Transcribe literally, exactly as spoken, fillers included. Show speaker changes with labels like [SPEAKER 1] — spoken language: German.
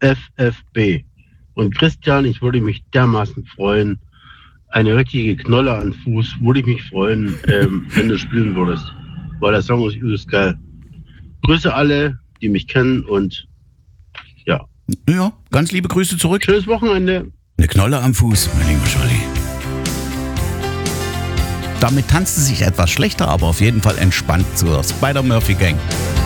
[SPEAKER 1] F F B. Und Christian, ich würde mich dermaßen freuen, eine richtige Knolle an Fuß, würde ich mich freuen, ähm, wenn du spielen würdest. Weil der Song ist übelst geil. Grüße alle, die mich kennen und ja.
[SPEAKER 2] Ja, ganz liebe Grüße zurück.
[SPEAKER 1] Schönes Wochenende.
[SPEAKER 2] Eine Knolle am Fuß, mein lieber Scholli. Damit tanzt es sich etwas schlechter, aber auf jeden Fall entspannt zur Spider-Murphy Gang.